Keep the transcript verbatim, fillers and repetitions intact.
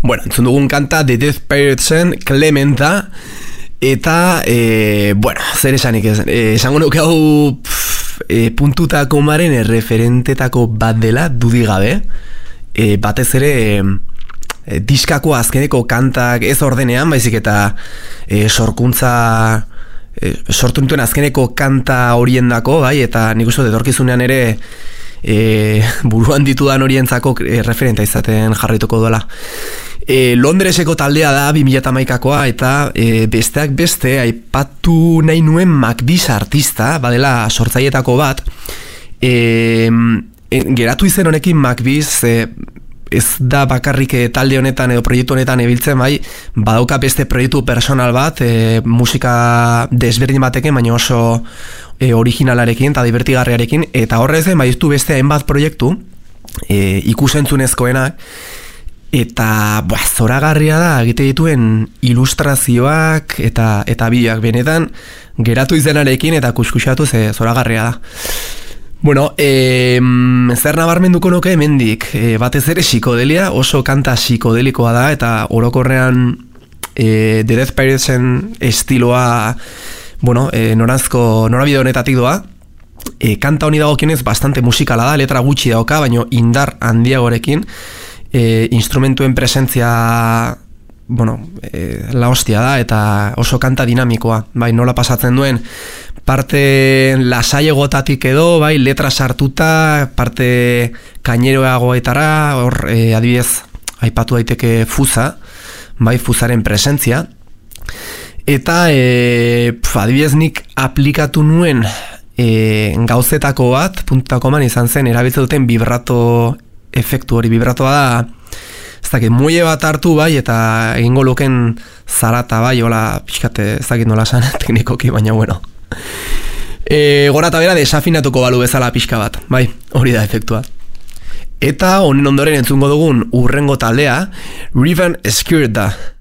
Bueno, entzun dugun kanta The Death Piratesen Clementa. Eta, e, bueno, zer esanik ez, e, esango nuke hau pff, e, puntutako maren erreferentetako bat dela, dudik gabe. E, batez ere, e, diskako azkeneko kantak ez ordenean, baizik eta e, sorkuntza, e, sortu nituen azkeneko kanta horiendako, bai, eta nik uste etorkizunean ere e, buruan ditudan horientzako e, referenta izaten jarraituko duela. E, Londreseko taldea da bi mila hamaikakoa eta e, besteak beste aipatu nahi nuen Macbis artista, badela sortzailetako bat. E, e, geratu izen honekin Macbis e, ez da bakarrik e, talde honetan edo proiektu honetan ebiltzen, bai, badauka beste proiektu personal bat, e, musika desberdin batekin, baina oso e, originalarekin eta divertigarriarekin, eta horrez den baditu beste hainbat proiektu e, ikusentzunezkoenak. Eta ba, zoragarria da egite dituen ilustrazioak eta eta biak benetan geratu izenarekin eta kuskusatu ze zoragarria da. Bueno, e, zer nabarmenduko nuke hemendik, e, batez ere psikodelia, oso kanta psikodelikoa da eta orokorrean e, The Death Piratesen estiloa, bueno, e, norazko norabide honetatik doa. E, kanta honi dagokionez bastante musikala da, letra gutxi dauka, baina indar handiagorekin. E, instrumentuen presentzia, bueno, e, la hostia da eta oso kanta dinamikoa, bai, nola pasatzen duen parte lasaiagotatik edo, bai, letra sartuta, parte kaineroagoetara, hor e, adibidez aipatu daiteke Fuza, bai, Fuzaren presentzia, eta e, pf, adibidez nik aplikatu nuen e, gauzetako bat, puntutako man izan zen, erabiltzen duten vibrato efektu hori, vibratoa da, ez dakit, muelle bat hartu bai, eta egingo luken zarata bai, hola, pixkate, ez dakit nola san, teknikoki, baina bueno. E, gora eta bera desafinatuko balu bezala pixka bat, bai, hori da efektua. Eta honen ondoren entzungo dugun urrengo taldea, Riven Skirta.